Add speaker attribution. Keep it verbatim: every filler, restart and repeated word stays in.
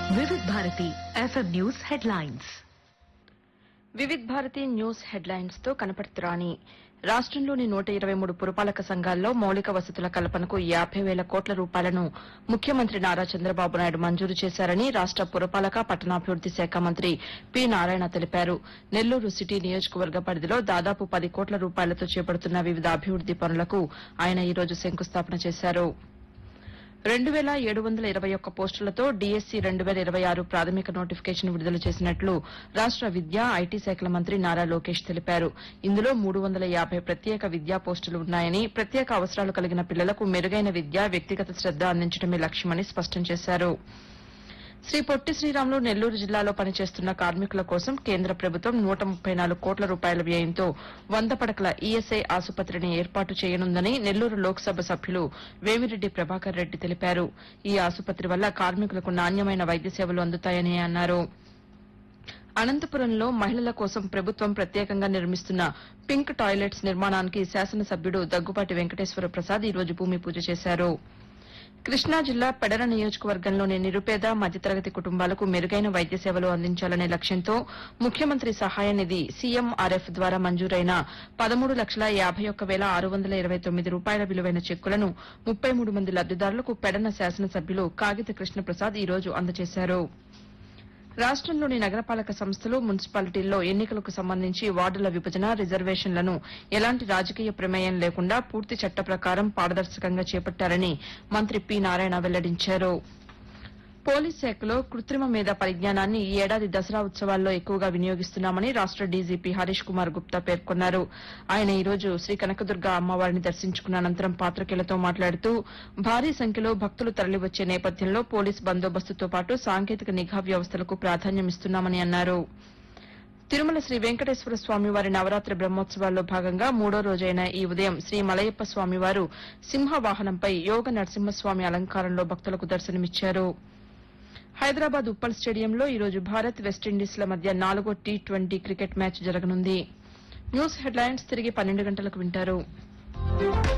Speaker 1: వివిధ Bharati FM news headlines.
Speaker 2: Vividh Bharati news headlines తో కనపడుతురాని. రాష్టంలోని నూట ఇరవై మూడు పురపాలక సంఘాల్లో మౌలిక వసతుల కల్పనకు యాబై వేల కోట్ల రూపాయలను ముఖ్యమంత్రి నారా చంద్రబాబు నాయుడు మంజూరు చేశారని రాష్ట పురపాలక పట్టణాభివృద్ది శాఖ మంత్రి పి నారాయణ తెలిపారు. నెల్లూరు సిటీ నియోజకవర్గ పరిధిలో దాదాపు పది కోట్ల రూపాయలతో చేపడుతున్న వివిధ అభివృద్ది పనులకు ఆయన ఈ రోజు శంకుస్థాపన చేశారు. రెండు వేల ఏడు వందల ఇరవై ఒక్క పోస్టులతో డీఎస్సీ రెండు వేల ఇరవై ఆరు ప్రాథమిక నోటిఫికేషన్ విడుదల చేసినట్లు రాష్ట విద్యా ఐటీ శాఖల మంత్రి నారా లోకేష్ తెలిపారు. ఇందులో మూడు వందల యాబై ప్రత్యేక విద్యా పోస్టులు ఉన్నాయని, ప్రత్యేక అవసరాలు కలిగిన పిల్లలకు మెరుగైన విద్య, వ్యక్తిగత శ్రద్ద అందించడమే లక్ష్యమని స్పష్టం చేశారు. శ్రీ పొట్టి శ్రీరాములు నెల్లూరు జిల్లాలో పనిచేస్తున్న కార్మికుల కోసం కేంద్ర ప్రభుత్వం నూట ముప్పై నాలుగు కోట్ల రూపాయల వ్యయంతో వంద పడకల ఈఎస్ఐ ఆసుపత్రిని ఏర్పాటు చేయనుందని నెల్లూరు లోక్సభ సభ్యులు వేమిరెడ్డి ప్రభాకర్ రెడ్డి తెలిపారు. ఈ ఆసుపత్రి వల్ల కార్మికులకు నాణ్యమైన వైద్య సేవలు అందుతాయని అన్నారు. అనంతపురంలో మహిళల కోసం ప్రభుత్వం ప్రత్యేకంగా నిర్మిస్తున్న పింక్ టాయిలెట్స్ నిర్మాణానికి శాసనసభ్యుడు దగ్గుపాటి వెంకటేశ్వర ప్రసాద్ ఈ రోజు భూమి పూజ చేశారు. కృష్ణా జిల్లా పెడర నియోజకవర్గంలోని నిరుపేద మధ్యతరగతి కుటుంబాలకు మెరుగైన వైద్య సేవలు అందించాలనే లక్ష్యంతో ముఖ్యమంత్రి సహాయ నిధి సీఎంఆర్ఎఫ్ ద్వారా మంజూరైన పదమూడు లక్షల యాబై ఒక్క వేల ఆరు వందల ఇరవై తొమ్మిది రూపాయల విలువైన చెక్కులను ముప్పై మూడు మంది లబ్దిదారులకు పెడన శాసనసభ్యులు కాగిత కృష్ణప్రసాద్ ఈ రోజు అందజేశారు. రాష్టంలోని నగరపాలక సంస్థలు, మున్సిపాలిటీల్లో ఎన్నికలకు సంబంధించి వార్డుల విభజన, రిజర్వేషన్లను ఎలాంటి రాజకీయ ప్రమేయం లేకుండా పూర్తి చట్ట ప్రకారం పారదర్శకంగా చేపట్టారని మంత్రి పి నారాయణ వెల్లడించారు. పోలీస్ శాఖలో కృత్రిమ మేధ పరిజ్ఞానాన్ని ఈ ఏడాది దసరా ఉత్సవాల్లో ఎక్కువగా వినియోగిస్తున్నామని రాష్ట డీజీపీ హరీష్ కుమార్ గుప్తా పేర్కొన్నారు. ఆయన ఈ రోజు శ్రీ కనకదుర్గ అమ్మవారిని దర్శించుకున్న అనంతరం పాతికేయులతో మాట్లాడుతూ భారీ సంఖ్యలో భక్తులు తరలివచ్చే నేపథ్యంలో పోలీస్ బందోబస్తుతో పాటు సాంకేతిక నిఘా వ్యవస్థలకు ప్రాధాన్యమిస్తున్నామని అన్నారు. తిరుమల శ్రీ వెంకటేశ్వర స్వామివారి నవరాత్రి బ్రహ్మోత్సవాల్లో భాగంగా మూడో రోజైన ఈ ఉదయం శ్రీ మలయప్ప స్వామివారు సింహ వాహనంపై యోగ నరసింహస్వామి అలంకారంలో భక్తులకు దర్శనమిచ్చారు. హైదరాబాద్ ఉప్పల్ స్టేడియంలో ఈ రోజు భారత్, వెస్టిండీస్ల మధ్య నాలుగో టీ ట్వంటీ క్రికెట్ మ్యాచ్ జరగనుంది. న్యూస్ హెడ్లైన్స్ తిరిగి పన్నెండు గంటలకు వింటారు.